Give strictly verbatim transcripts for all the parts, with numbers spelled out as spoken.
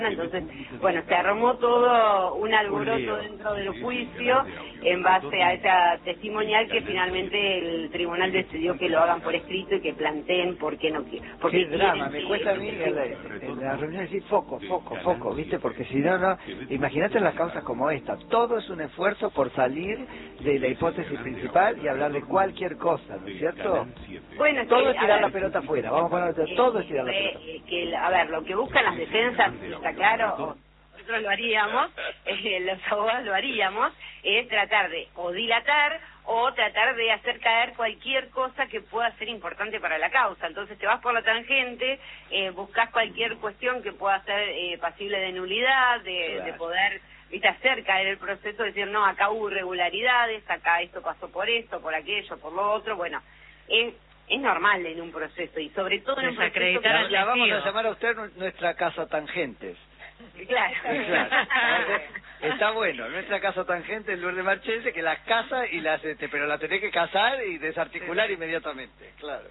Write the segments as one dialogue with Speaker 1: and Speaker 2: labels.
Speaker 1: Entonces, bueno, se armó todo un alboroto dentro del juicio en base a esa testimonial que finalmente el tribunal decidió que lo hagan por escrito y que planteen por qué no quieren.
Speaker 2: Qué drama, me cuesta a mí en la, en la reunión decir foco, foco, foco, ¿viste? Porque si no, no, imagínate las causas como esta, todo es un esfuerzo por salir de la hipótesis principal y hablar de cualquier cosa, ¿no es cierto?
Speaker 1: Bueno,
Speaker 2: todo
Speaker 1: que,
Speaker 2: es tirar
Speaker 1: ver,
Speaker 2: la pelota afuera, vamos a poner, todo es tirar la pelota.
Speaker 1: Eh, que, a ver, lo que buscan las defensas, está claro, nosotros lo haríamos, eh, los abogados lo haríamos, es tratar de o dilatar o tratar de hacer caer cualquier cosa que pueda ser importante para la causa. Entonces te vas por la tangente, eh, buscas cualquier cuestión que pueda ser eh, pasible de nulidad, de, claro. de poder viste, hacer caer el proceso, decir, no, acá hubo irregularidades, acá esto pasó por esto, por aquello, por lo otro. Bueno, es, es normal en un proceso, y sobre todo en un proceso...
Speaker 2: La, la vamos a llamar a usted nuestra casa tangentes.
Speaker 1: Claro.
Speaker 2: claro. Está bueno, nuestra casa tangente en Lourdes Marchese, que las casa y las, este, pero la tenés que casar y desarticular sí. inmediatamente, claro.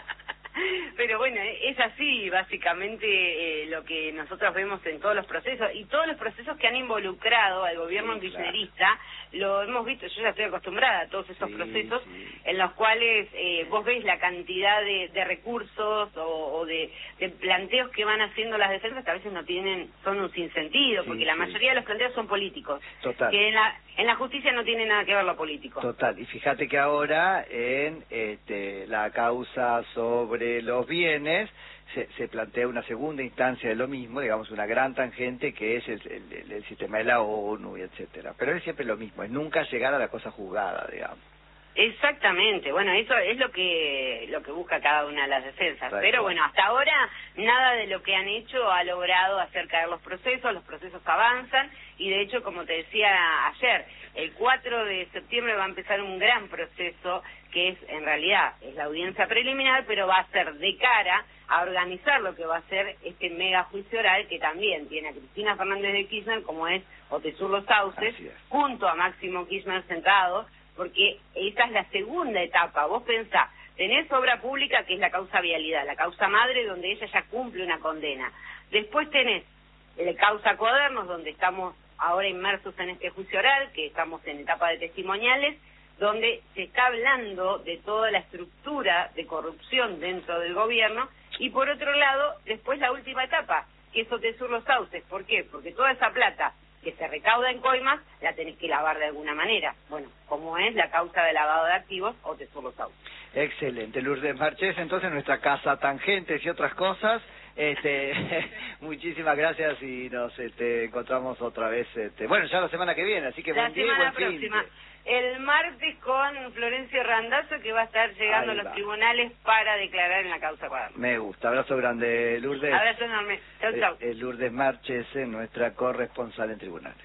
Speaker 1: Pero bueno, es así básicamente eh, lo que nosotros vemos en todos los procesos, y todos los procesos que han involucrado al gobierno sí, kirchnerista, claro. lo hemos visto, yo ya estoy acostumbrada a todos esos sí, procesos sí. en los cuales eh, vos ves la cantidad de, de recursos o, o de, de planteos que van haciendo las defensas, que a veces no tienen, son un sinsentido, sí, porque la sí. mayoría de los planteos son políticos.
Speaker 2: Total.
Speaker 1: Que en la, en la justicia no tiene nada que ver lo político.
Speaker 2: Total, y fíjate que ahora en este, la causa sobre los bienes se, se plantea una segunda instancia de lo mismo, digamos una gran tangente que es el, el, el sistema de la ONU y etcétera, pero es siempre lo mismo, es nunca llegar a la cosa juzgada, digamos.
Speaker 1: Exactamente, bueno, eso es lo que lo que busca cada una de las defensas,
Speaker 2: Right.
Speaker 1: pero bueno, hasta ahora nada de lo que han hecho ha logrado hacer caer los procesos, los procesos avanzan, y de hecho, como te decía ayer, el cuatro de septiembre va a empezar un gran proceso que es, en realidad, es la audiencia preliminar, pero va a ser de cara a organizar lo que va a ser este mega juicio oral, que también tiene a Cristina Fernández de Kirchner, como es Otesur Los Sauces, junto a Máximo Kirchner sentado, porque esa es la segunda etapa. Vos pensá, tenés obra pública, que es la causa vialidad, la causa madre, donde ella ya cumple una condena. Después tenés la causa Cuadernos, donde estamos ahora inmersos en este juicio oral, que estamos en etapa de testimoniales, donde se está hablando de toda la estructura de corrupción dentro del gobierno, y por otro lado, después la última etapa, que es Otesur Los Sauces. ¿Por qué? Porque toda esa plata que se recauda en coimas, la tenés que lavar de alguna manera. Bueno, como es la causa de lavado de activos, Otesur Los Sauces.
Speaker 2: Excelente, Lourdes Marchese, entonces nuestra casa tangentes y otras cosas. Este, muchísimas gracias y nos este, encontramos otra vez, este, bueno, ya la semana que viene, así que
Speaker 1: la
Speaker 2: buen día y buen
Speaker 1: próxima.
Speaker 2: fin.
Speaker 1: El martes con Florencio Randazzo, que va a estar llegando Ahí a los va. tribunales para declarar en la causa Cuadernos.
Speaker 2: Me gusta, abrazo grande, Lourdes.
Speaker 1: Abrazo enorme, chau, chau.
Speaker 2: Eh, eh, Lourdes Marchese, nuestra corresponsal en tribunales.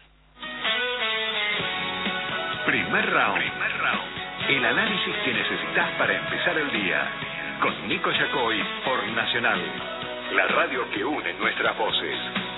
Speaker 3: Primer round. Primer round. El análisis que necesitas para empezar el día. Con Nico Yacoy por Nacional. La radio que une nuestras voces.